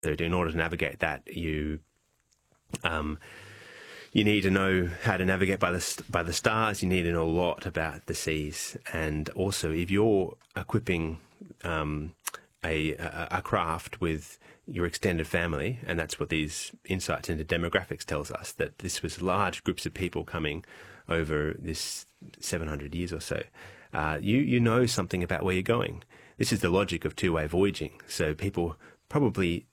So in order to navigate that, you need to know how to navigate by the stars. You need to know a lot about the seas, and also if you're equipping a craft with your extended family, and that's what these insights into demographics tells us, that this was large groups of people coming over this 700 years or so. You know something about where you're going. This is the logic of two-way voyaging. So people probably